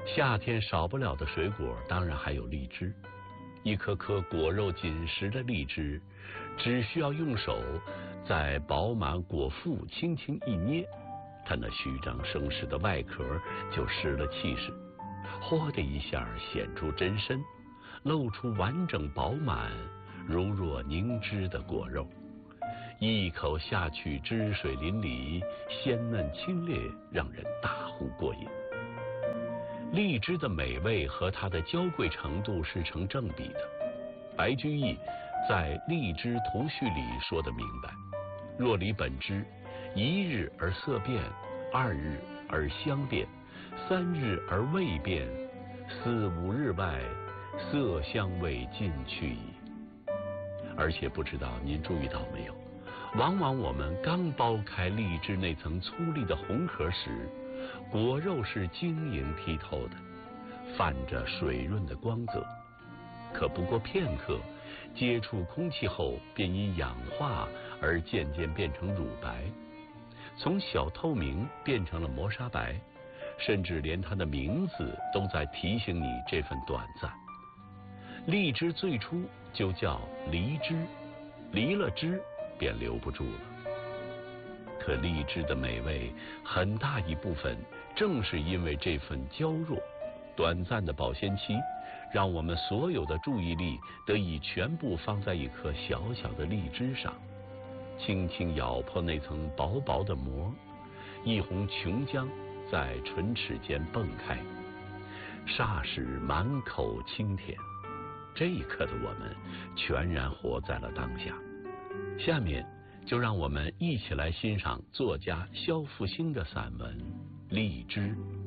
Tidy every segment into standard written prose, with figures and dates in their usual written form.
夏天少不了的水果当然还有荔枝，一颗颗果肉紧实的荔枝，只需要用手在饱满果腹轻轻一捏，它那虚张声势的外壳就失了气势，嚯的一下显出真身，露出完整饱满如若凝脂的果肉，一口下去汁水淋漓，鲜嫩清冽，让人大呼过瘾。荔枝的美味和它的娇贵程度是成正比的。白居易在《荔枝图序》里说得明白：若离本枝，一日而色变，2日而香变，3日而味变，4、5日外，色香味尽去矣。而且不知道您注意到没有，往往我们刚剥开荔枝那层粗粒的红壳时，果肉是晶莹剔透的，泛着水润的光泽，可不过片刻，接触空气后便因氧化而渐渐变成乳白，从小透明变成了磨砂白，甚至连它的名字都在提醒你这份短暂。荔枝最初就叫梨枝，离了枝便留不住了。可荔枝的美味很大一部分正是因为这份娇弱短暂的保鲜期，让我们所有的注意力得以全部放在一颗小小的荔枝上，轻轻咬破那层薄薄的膜，一泓琼浆在唇齿间迸开，霎时满口清甜。这一刻的我们全然活在了当下。下面就让我们一起来欣赏作家萧复兴的散文《荔枝》。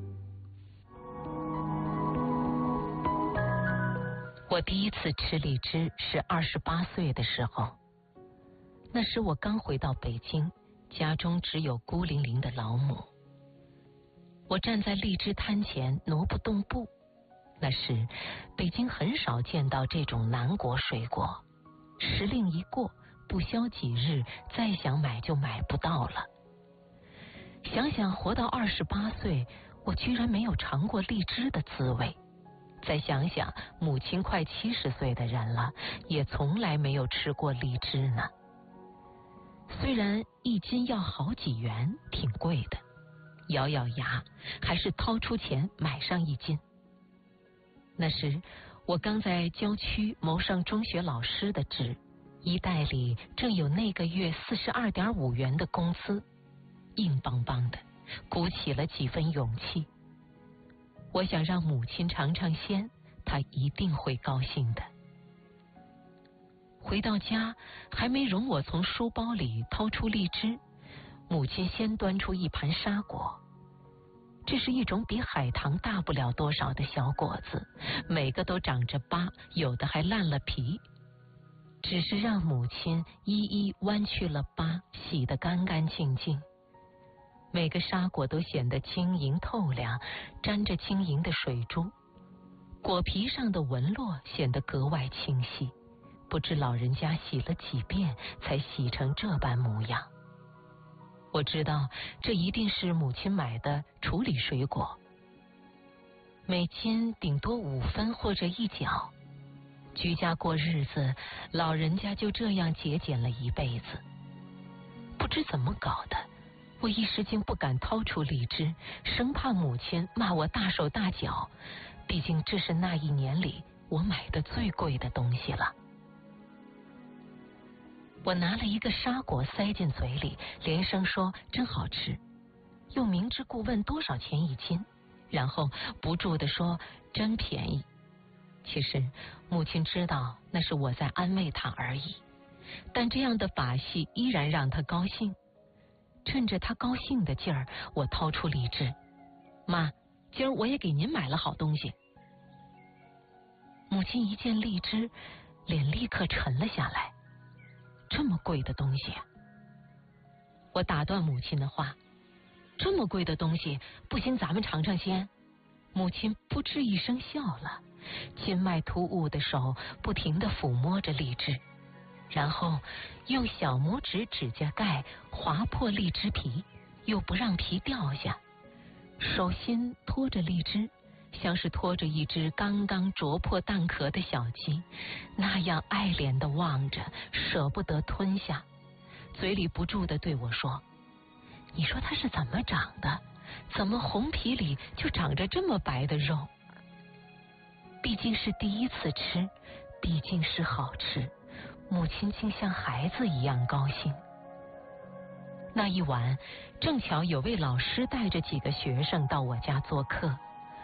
我第一次吃荔枝是28岁的时候，那时我刚回到北京，家中只有孤零零的老母。我站在荔枝摊前挪不动步，那时北京很少见到这种南国水果，时令一过，不消几日，再想买就买不到了。想想活到28岁，我居然没有尝过荔枝的滋味。再想想母亲快70岁的人了，也从来没有吃过荔枝呢。虽然1斤要好几元，挺贵的，咬咬牙还是掏出钱买上1斤。那时我刚在郊区谋上中学老师的职，衣袋里正有那个月42.5元的工资，硬邦邦的，鼓起了几分勇气。我想让母亲尝尝鲜，她一定会高兴的。回到家，还没容我从书包里掏出荔枝，母亲先端出一盘沙果。这是一种比海棠大不了多少的小果子，每个都长着疤，有的还烂了皮。只是让母亲一一剜去了疤，洗得干干净净。每个沙果都显得晶莹透亮，沾着晶莹的水珠，果皮上的纹络显得格外清晰，不知老人家洗了几遍才洗成这般模样。我知道这一定是母亲买的处理水果，每斤顶多5分或者1角。居家过日子，老人家就这样节俭了一辈子。不知怎么搞的，我一时竟不敢掏出荔枝，生怕母亲骂我大手大脚，毕竟这是那1年里我买的最贵的东西了。我拿了一个沙果塞进嘴里，连声说真好吃，又明知故问多少钱1斤，然后不住地说真便宜。其实母亲知道那是我在安慰她而已，但这样的把戏依然让她高兴。趁着她高兴的劲儿，我掏出荔枝，妈，今儿我也给您买了好东西。母亲一见荔枝，脸立刻沉了下来，这么贵的东西啊！我打断母亲的话，这么贵的东西，不行咱们尝尝先。母亲扑哧一声笑了，筋脉突兀的手不停地抚摸着荔枝，然后用小拇指指甲盖划破荔枝皮，又不让皮掉下，手心托着荔枝， 像是拖着一只刚刚啄破蛋壳的小鸡，那样爱怜地望着，舍不得吞下，嘴里不住地对我说：你说它是怎么长的？怎么红皮里就长着这么白的肉？毕竟是第一次吃，毕竟是好吃，母亲竟像孩子一样高兴。那一晚，正巧有位老师带着几个学生到我家做客。